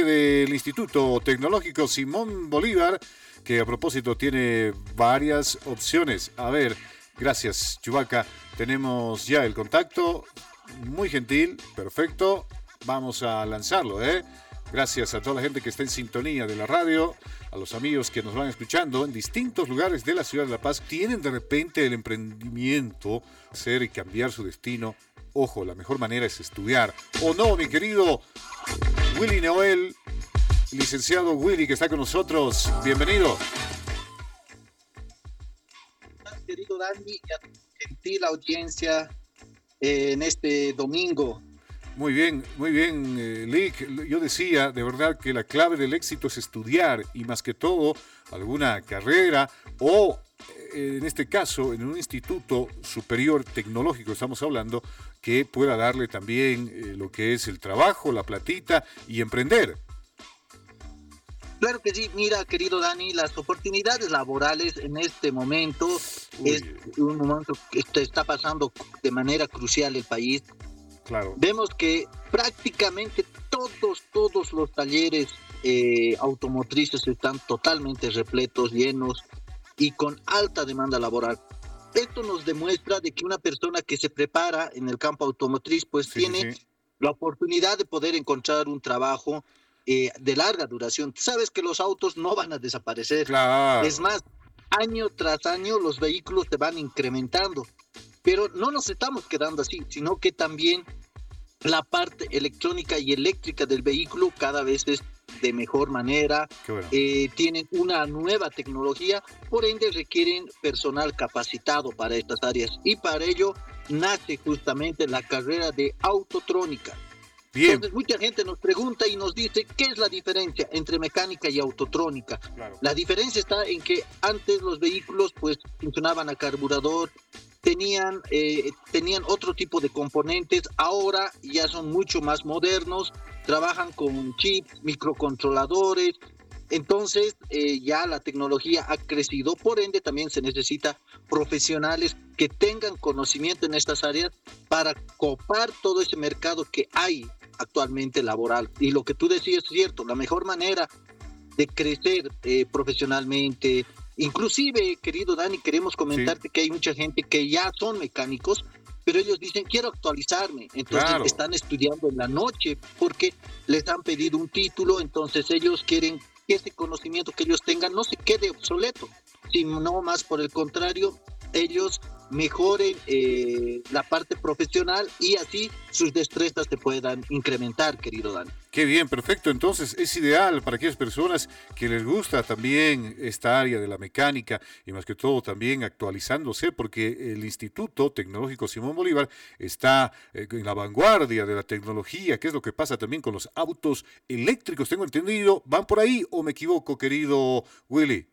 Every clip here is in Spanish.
del Instituto Tecnológico Simón Bolívar, que a propósito tiene varias opciones. A ver, gracias, Chubaca. Tenemos ya el contacto. Muy gentil, perfecto. Vamos a lanzarlo, ¿eh? Gracias a toda la gente que está en sintonía de la radio, a los amigos que nos van escuchando en distintos lugares de la ciudad de La Paz. Tienen de repente el emprendimiento, hacer y cambiar su destino. Ojo, la mejor manera es estudiar. ¿O no, mi querido Willy Noel, licenciado Willy, que está con nosotros? Bienvenido. Querido Dani, y a tu gentil audiencia en este domingo. Muy bien, Lick. Yo decía, de verdad, que la clave del éxito es estudiar y más que todo alguna carrera o, en este caso, en un instituto superior tecnológico, estamos hablando, que pueda darle también lo que es el trabajo, la platita y emprender. Claro que sí, mira, querido Dani, las oportunidades laborales en este momento es un momento que está pasando de manera crucial el país. Claro. Vemos que prácticamente todos los talleres automotrices están totalmente repletos, llenos y con alta demanda laboral. Esto nos demuestra de que una persona que se prepara en el campo automotriz pues tiene la oportunidad de poder encontrar un trabajo de larga duración. Tú sabes que los autos no van a desaparecer. Claro. Es más, año tras año los vehículos se van incrementando. Pero no nos estamos quedando así, sino que también la parte electrónica y eléctrica del vehículo cada vez es de mejor manera. Bueno. Tienen una nueva tecnología, por ende requieren personal capacitado para estas áreas. Y para ello nace justamente la carrera de autotrónica. Bien. Entonces mucha gente nos pregunta y nos dice ¿qué es la diferencia entre mecánica y autotrónica? Claro. La diferencia está en que antes los vehículos pues funcionaban a carburador, tenían otro tipo de componentes, ahora ya son mucho más modernos, trabajan con chips, microcontroladores, entonces ya la tecnología ha crecido, por ende también se necesita profesionales que tengan conocimiento en estas áreas para copar todo ese mercado que hay actualmente laboral. Y lo que tú decías es cierto, la mejor manera de crecer profesionalmente, inclusive, querido Dani, queremos comentarte que hay mucha gente que ya son mecánicos, pero ellos dicen, quiero actualizarme, entonces están estudiando en la noche porque les han pedido un título, entonces ellos quieren que ese conocimiento que ellos tengan no se quede obsoleto, sino más por el contrario, ellos mejoren la parte profesional y así sus destrezas se puedan incrementar, querido Dan. Qué bien, perfecto. Entonces es ideal para aquellas personas que les gusta también esta área de la mecánica y más que todo también actualizándose, porque el Instituto Tecnológico Simón Bolívar está en la vanguardia de la tecnología. ¿Qué es lo que pasa también con los autos eléctricos? Tengo entendido, ¿van por ahí o me equivoco, querido Willy?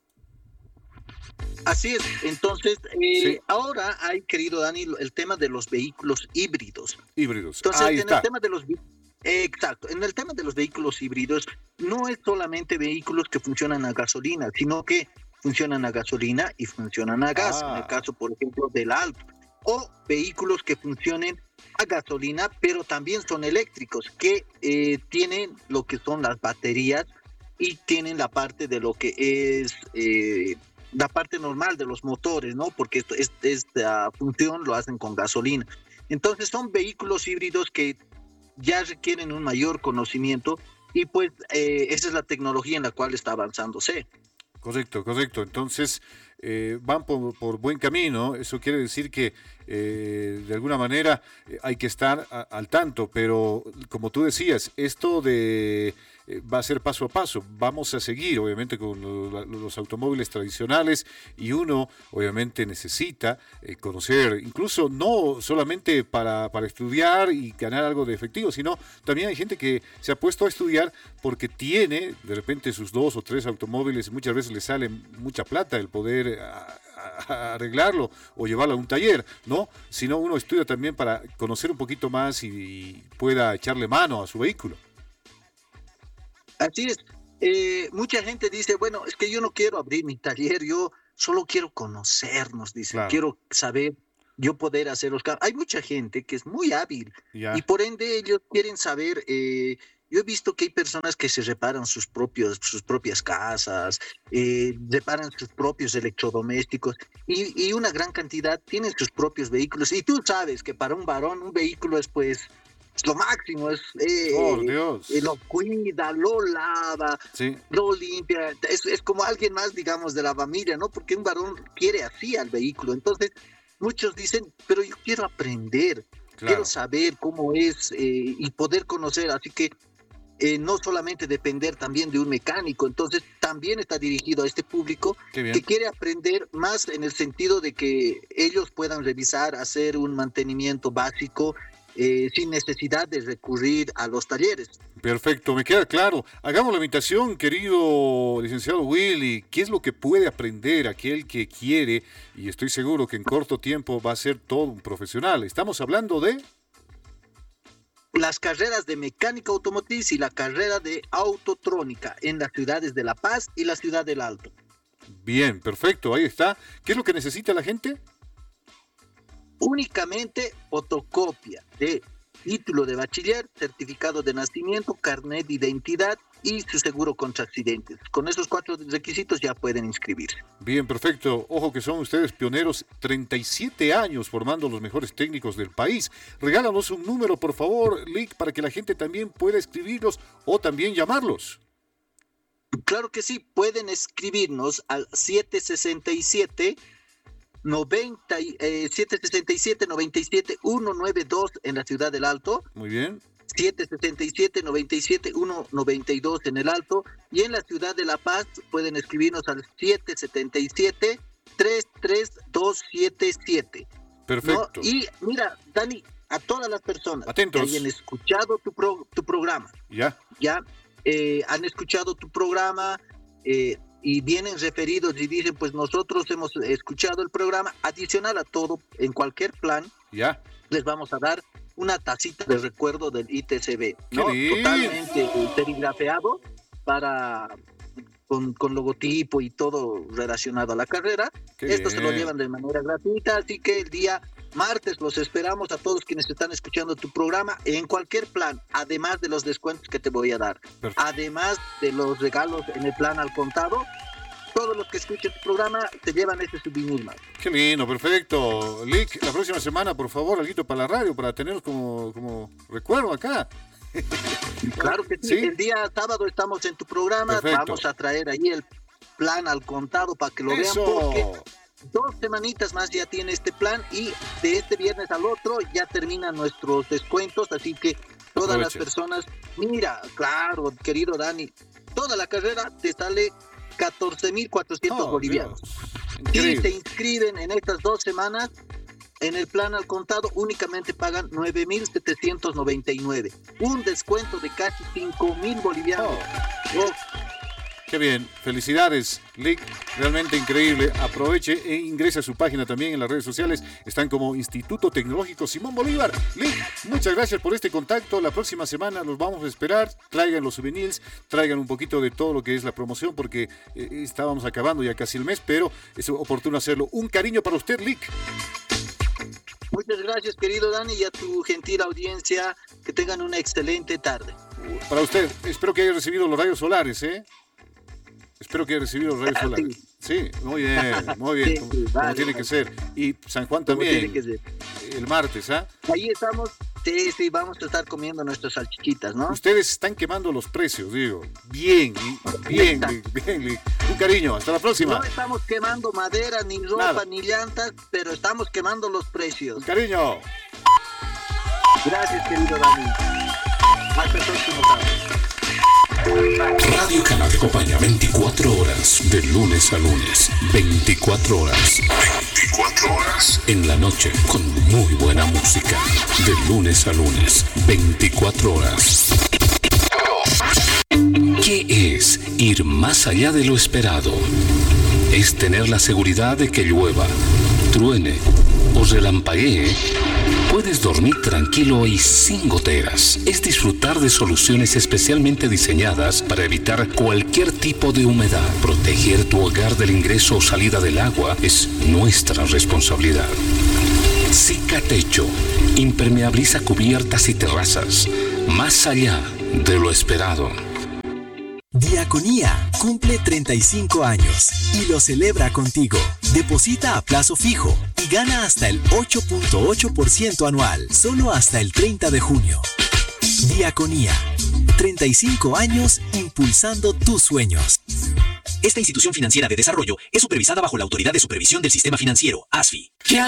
Así es, entonces ahora hay, querido Dani, el tema de los vehículos híbridos. Entonces, ahí en está. el tema de los exacto, en el tema de los vehículos híbridos no es solamente vehículos que funcionan a gasolina, sino que funcionan a gasolina y funcionan a gas, en el caso, por ejemplo, del Alto, o vehículos que funcionen a gasolina, pero también son eléctricos, que tienen lo que son las baterías y tienen la parte de lo que es la parte normal de los motores, ¿no? Porque esta función lo hacen con gasolina. Entonces son vehículos híbridos que ya requieren un mayor conocimiento y pues esa es la tecnología en la cual está avanzándose. Correcto. Entonces van por buen camino. Eso quiere decir que de alguna manera hay que estar al tanto, pero como tú decías, esto va a ser paso a paso. Vamos a seguir, obviamente, con los automóviles tradicionales y uno, obviamente, necesita conocer, incluso no solamente para estudiar y ganar algo de efectivo, sino también hay gente que se ha puesto a estudiar porque tiene, de repente, sus 2 o 3 automóviles, muchas veces le sale mucha plata el poder a arreglarlo o llevarlo a un taller, ¿no? Sino uno estudia también para conocer un poquito más y pueda echarle mano a su vehículo. Así es. Mucha gente dice, bueno, es que yo no quiero abrir mi taller, yo solo quiero conocernos, dice, Claro. quiero saber, yo poder hacer los cambios. Hay mucha gente que es muy hábil Ya. y por ende ellos quieren saber Yo he visto que hay personas que se reparan sus propias casas, reparan sus propios electrodomésticos y una gran cantidad tienen sus propios vehículos. Y tú sabes que para un varón un vehículo es pues es lo máximo, Por Dios. lo cuida, lo lava, Sí. lo limpia, es como alguien más, digamos, de la familia, ¿no? Porque un varón quiere así al vehículo. Entonces, muchos dicen, pero yo quiero aprender, quiero saber cómo es y poder conocer, así que no solamente depender también de un mecánico. Entonces también está dirigido a este público que quiere aprender más en el sentido de que ellos puedan revisar, hacer un mantenimiento básico sin necesidad de recurrir a los talleres. Perfecto, me queda claro. Hagamos la invitación, querido licenciado Willy. ¿Qué es lo que puede aprender aquel que quiere? Y estoy seguro que en corto tiempo va a ser todo un profesional. Estamos hablando de las carreras de mecánica automotriz y la carrera de autotrónica en las ciudades de La Paz y la ciudad del Alto. Bien, perfecto, ahí está. ¿Qué es lo que necesita la gente? Únicamente fotocopia de título de bachiller, certificado de nacimiento, carnet de identidad y su seguro contra accidentes. Con esos 4 requisitos ya pueden inscribirse. Bien, perfecto. Ojo que son ustedes pioneros, 37 años formando los mejores técnicos del país. Regálanos un número, por favor, Lick, para que la gente también pueda escribirlos o también llamarlos. Claro que sí, pueden escribirnos al 767-97-192 en la ciudad del Alto. Muy bien. 767-97-192 en el Alto, y en la ciudad de La Paz pueden escribirnos al 777-33277. Perfecto. ¿No? Y mira, Dani, a todas las personas atentos, que hayan escuchado tu programa, ya han escuchado tu programa y vienen referidos y dicen, pues nosotros hemos escuchado el programa, adicional a todo, en cualquier plan, les vamos a dar una tacita de recuerdo del ITCB, ¿no? Totalmente serigrafeado con logotipo y todo relacionado a la carrera. Esto se lo llevan de manera gratuita, así que el día martes los esperamos a todos quienes están escuchando tu programa en cualquier plan, además de los descuentos que te voy a dar, además de los regalos en el plan al contado. Todos los que escuchen tu programa te llevan este souvenir más. Qué lindo, perfecto. Lick, la próxima semana, por favor, algo para la radio, para tenerlos como recuerdo acá. Claro que sí. El día sábado estamos en tu programa. Perfecto. Vamos a traer ahí el plan al contado para que lo vean, porque 2 semanitas más ya tiene este plan y de este viernes al otro ya terminan nuestros descuentos, así que todas las personas, mira, claro, querido Dani, toda la carrera te sale 14,400 bolivianos. Y se inscriben en estas 2 semanas en el plan al contado, únicamente pagan 9,799. Un descuento de casi 5,000 bolivianos. Qué bien, felicidades, Lick, realmente increíble. Aproveche e ingrese a su página también en las redes sociales. Están como Instituto Tecnológico Simón Bolívar. Lick, muchas gracias por este contacto. La próxima semana los vamos a esperar. Traigan los souvenirs, traigan un poquito de todo lo que es la promoción, porque estábamos acabando ya casi el mes, pero es oportuno hacerlo. Un cariño para usted, Lick. Muchas gracias, querido Dani, y a tu gentil audiencia. Que tengan una excelente tarde. Para usted, espero que haya recibido los rayos solares, ¿eh? Espero que haya recibido los rayos solares. Sí, muy bien, sí, como tiene que ser. Y San Juan también, el martes, ¿ah? Ahí estamos, sí, vamos a estar comiendo nuestras salchichitas, ¿no? Ustedes están quemando los precios, digo. Bien. Un cariño, hasta la próxima. No estamos quemando madera, ni ropa, ni llantas, pero estamos quemando los precios. Un cariño. Gracias, querido Dani. Hasta el próximo sábado. Radio Canal te acompaña 24 horas, de lunes a lunes, 24 horas. 24 horas. En la noche, con muy buena música. De lunes a lunes, 24 horas. ¿Qué es ir más allá de lo esperado? Es tener la seguridad de que llueva, truene o relampaguee. Puedes dormir tranquilo y sin goteras. Es disfrutar de soluciones especialmente diseñadas para evitar cualquier tipo de humedad. Proteger tu hogar del ingreso o salida del agua es nuestra responsabilidad. Cicatecho impermeabiliza cubiertas y terrazas. Más allá de lo esperado. Diaconía cumple 35 años y lo celebra contigo. Deposita a plazo fijo y gana hasta el 8.8% anual, solo hasta el 30 de junio. Diaconía, 35 años impulsando tus sueños. Esta institución financiera de desarrollo es supervisada bajo la Autoridad de Supervisión del Sistema Financiero, ASFI.